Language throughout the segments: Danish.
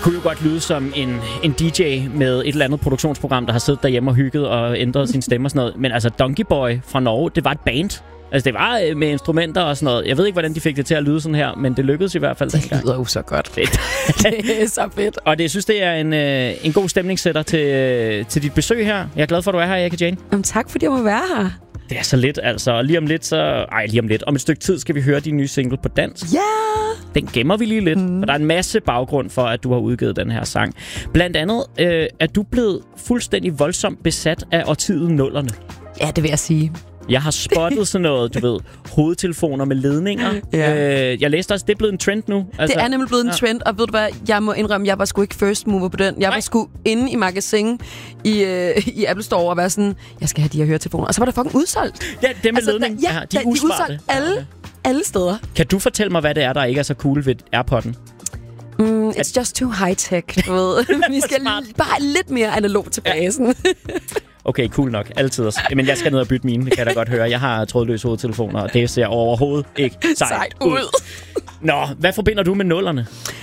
kunne jo godt lyde som en DJ med et eller andet produktionsprogram, der har siddet derhjemme og hygget og ændret sin stemme og sådan noget. Men altså, Donkey Boy fra Norge, det var et band. Altså, det var med instrumenter og sådan noget. Jeg ved ikke, hvordan de fik det til at lyde sådan her, men det lykkedes i hvert fald dengang. Det lyder jo så godt. Fedt. Det er så fedt. Og jeg synes, det er en god stemningssætter til dit besøg her. Jeg er glad for, at du er her, Erika Jane. Jamen, tak, fordi jeg må være her. Det er så lidt, altså. Og lige om lidt. Om et stykke tid skal vi høre din nye single på dansk. Ja! Den gemmer vi lige lidt, for der er en masse baggrund for, at du har udgivet den her sang. Blandt andet er du blevet fuldstændig voldsomt besat af årtiet 0'erne. Ja, det vil jeg sige. Jeg har spottet sådan noget, du ved, hovedtelefoner med ledninger. Ja. Jeg læste også, det er blevet en trend nu. Altså, det er nemlig blevet en trend, og ved du hvad, jeg må indrømme, jeg var sgu ikke first mover på den. Jeg var sgu inde i magasin i Apple Store og være sådan, jeg skal have de her høretelefoner. Og så var der fucking udsolgt. Ja, det med ledning. De er udsolgt alle steder. Kan du fortælle mig, hvad det er, der ikke er så cool ved AirPod'en? It's just too high-tech, du ved. Vi skal bare lidt mere analog tilbage. Ja. Okay, cool nok. Altid. Men jeg skal ned og bytte mine, det kan jeg da godt høre. Jeg har trådløse hovedtelefoner, og det ser overhovedet ikke sejt ud. Nå, hvad forbinder du med 0'erne?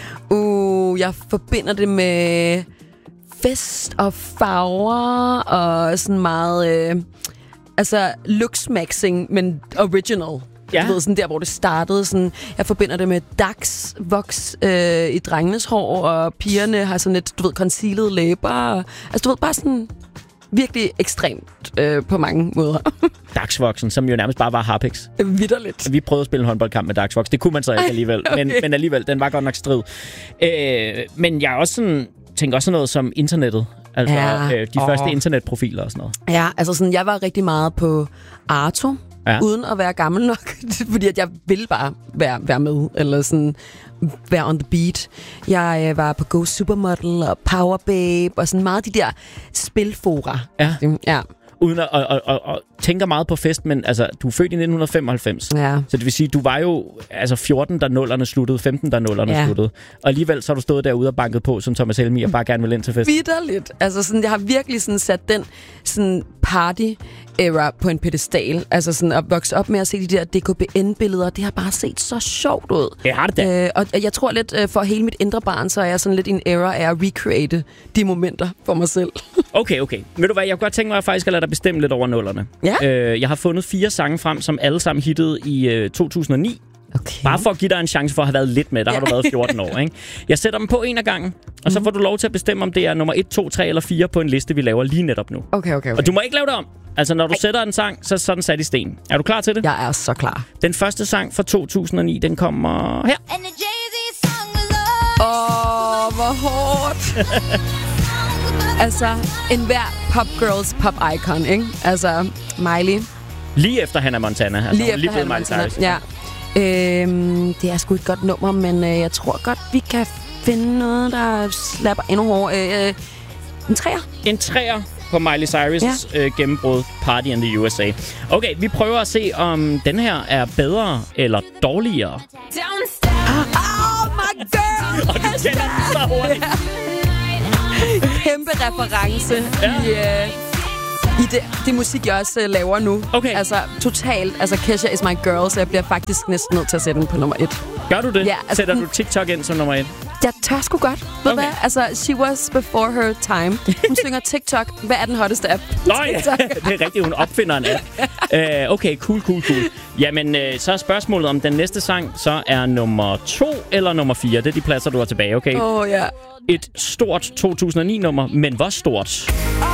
Jeg forbinder det med fest og farver og sådan meget looksmaxing, men original. Ja. Du ved, sådan der, hvor det startede. Sådan, jeg forbinder det med dagsvoks i drengenes hår, og pigerne har sådan lidt, du ved, concealed læber. Altså, du ved, bare sådan virkelig ekstremt på mange måder. Dagsvoksen, som jo nærmest bare var Harpex. Vitterligt. Vi prøvede at spille en håndboldkamp med Dagsvoks. Det kunne man så ikke alligevel. Okay. Men alligevel, den var godt nok strid. Men jeg også sådan, tænker også sådan noget som internettet. Altså de første internetprofiler og sådan noget. Ja, altså sådan, jeg var rigtig meget på Arto. Ja. Uden at være gammel nok, fordi at jeg ville bare være med, eller sådan være on the beat. Jeg var på Go Supermodel og Power Babe, og sådan meget de der spilfora. Ja. Uden at tænker meget på fest, men altså, du er født i 1995. Ja. Så det vil sige, du var jo 14, da 0'erne sluttede, 15, da 0'erne sluttede. Og alligevel så har du stået derude og banket på, som Thomas Helmig, og bare gerne vil ind til fest. Vitterligt. Altså sådan, jeg har virkelig sådan sat den sådan party-era på en pedestal. Altså sådan at vokse op med at se de der DKBN-billeder. Det har bare set så sjovt ud. Det har det da. Og jeg tror lidt, for hele mit indre barn, så er jeg sådan lidt en era af at recreate de momenter for mig selv. Okay. Ved du hvad, jeg kunne godt tænke mig faktisk at lade dig bestemme lidt over 0'erne. Ja? Jeg har fundet 4 sange frem, som alle sammen hittede i 2009. Okay. Bare for at give dig en chance for at have været lidt med. Der har du været 14 år, ikke? Jeg sætter dem på en af gangen, og så får du lov til at bestemme, om det er nummer 1, 2, 3 eller 4 på en liste, vi laver lige netop nu. Okay. Og du må ikke lave det om. Altså, når du sætter en sang, så er den sat i sten. Er du klar til det? Jeg er så klar. Den første sang fra 2009, den kommer her. Hvor hårdt. Altså, enhver popgirls pop-icon, ikke? Altså, Miley. Lige efter Hannah Montana. Altså, lige efter Hannah Montana, ja. Det er sgu et godt nummer, men jeg tror godt, vi kan finde noget, der slapper endnu hårdere. En 3'er. En 3'er på Miley Cyrus' gennembrud Party in the USA. Okay, vi prøver at se, om den her er bedre eller dårligere. Oh my god! Og du kender den så hurtigt. Kæmpe reference i det musik, jeg også laver nu. Okay. Altså, totalt. Altså, Kesha is my girl, så jeg bliver faktisk næsten nødt til at sætte den på nummer 1. Gør du det? Ja, altså, sætter du TikTok ind som nummer 1? Jeg tør sgu godt. Ved hvad? Altså, she was before her time. Hun synger TikTok. Hvad er den hotteste app? Nå ja, det er rigtigt. Hun opfinder en app. Okay, cool. Jamen, så er spørgsmålet, om den næste sang så er nummer 2 eller nummer 4. Det er de pladser, du har tilbage, okay? Ja. Et stort 2009-nummer, men hvor stort?